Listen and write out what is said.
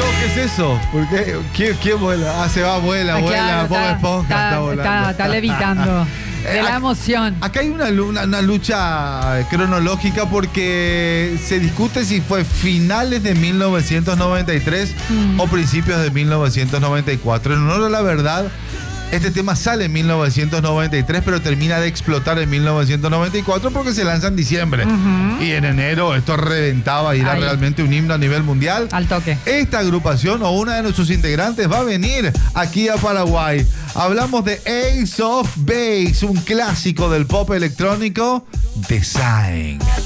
¿Qué es eso? ¿Por qué? ¿Quién vuela? Ah, se va, vuela, Claro, Bob Esponja está volando. Está levitando de la emoción. Acá hay una lucha cronológica porque se discute si fue finales de 1993 o principios de 1994. En honor a la verdad, este tema sale en 1993, pero termina de explotar en 1994 porque se lanza en diciembre. Y en enero esto reventaba y era realmente un himno a nivel mundial. Al toque. Esta agrupación o una de nuestros integrantes va a venir aquí a Paraguay. Hablamos de Ace of Base, un clásico del pop electrónico, Design.